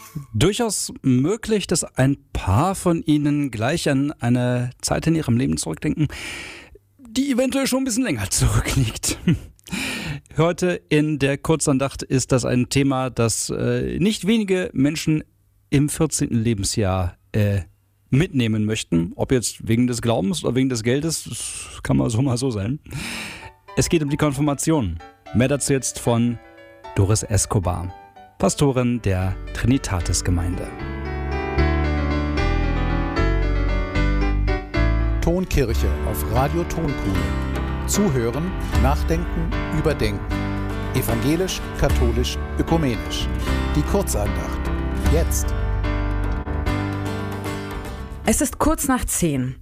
Durchaus möglich, dass ein paar von Ihnen gleich an eine Zeit in Ihrem Leben zurückdenken, die eventuell schon ein bisschen länger zurückliegt. Heute in der Kurzandacht ist das ein Thema, das nicht wenige Menschen im 14. Lebensjahr mitnehmen möchten. Ob jetzt wegen des Glaubens oder wegen des Geldes, das kann mal so sein. Es geht um die Konfirmation. Mehr dazu jetzt von Doris Escobar, Pastorin der Trinitatis-Gemeinde. Tonkirche auf Radio Tonkuhle. Zuhören, nachdenken, überdenken. Evangelisch, katholisch, ökumenisch. Die Kurzandacht. Jetzt. Es ist kurz nach 10.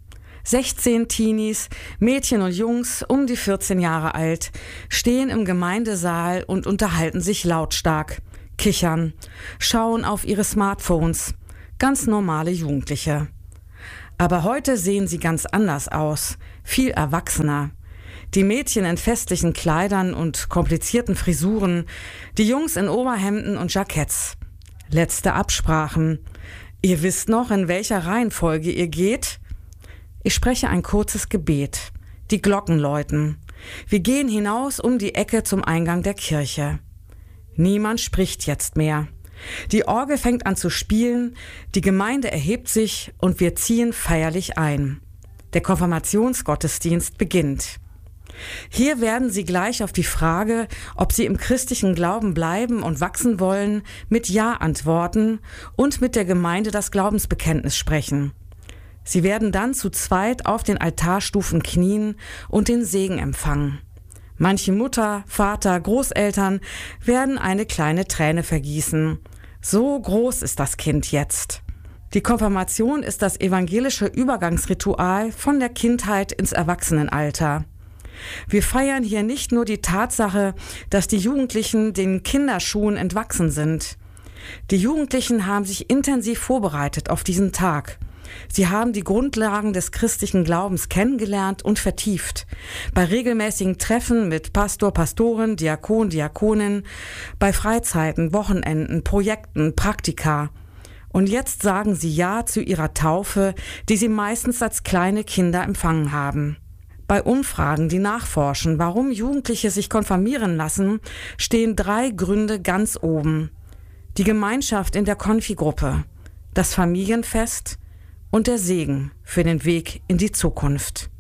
16 Teenies, Mädchen und Jungs um die 14 Jahre alt, stehen im Gemeindesaal und unterhalten sich lautstark, kichern, schauen auf ihre Smartphones. Ganz normale Jugendliche. Aber heute sehen sie ganz anders aus, viel erwachsener. Die Mädchen in festlichen Kleidern und komplizierten Frisuren, die Jungs in Oberhemden und Jacketts. Letzte Absprachen. Ihr wisst noch, in welcher Reihenfolge ihr geht? Ich spreche ein kurzes Gebet. Die Glocken läuten. Wir gehen hinaus um die Ecke zum Eingang der Kirche. Niemand spricht jetzt mehr. Die Orgel fängt an zu spielen, die Gemeinde erhebt sich und wir ziehen feierlich ein. Der Konfirmationsgottesdienst beginnt. Hier werden Sie gleich auf die Frage, ob Sie im christlichen Glauben bleiben und wachsen wollen, mit Ja antworten und mit der Gemeinde das Glaubensbekenntnis sprechen. Sie werden dann zu zweit auf den Altarstufen knien und den Segen empfangen. Manche Mutter, Vater, Großeltern werden eine kleine Träne vergießen. So groß ist das Kind jetzt. Die Konfirmation ist das evangelische Übergangsritual von der Kindheit ins Erwachsenenalter. Wir feiern hier nicht nur die Tatsache, dass die Jugendlichen den Kinderschuhen entwachsen sind. Die Jugendlichen haben sich intensiv vorbereitet auf diesen Tag. Sie haben die Grundlagen des christlichen Glaubens kennengelernt und vertieft. Bei regelmäßigen Treffen mit Pastor, Pastorin, Diakon, Diakonin, bei Freizeiten, Wochenenden, Projekten, Praktika. Und jetzt sagen sie Ja zu ihrer Taufe, die sie meistens als kleine Kinder empfangen haben. Bei Umfragen, die nachforschen, warum Jugendliche sich konfirmieren lassen, stehen 3 Gründe ganz oben. Die Gemeinschaft in der Konfigruppe, das Familienfest und der Segen für den Weg in die Zukunft.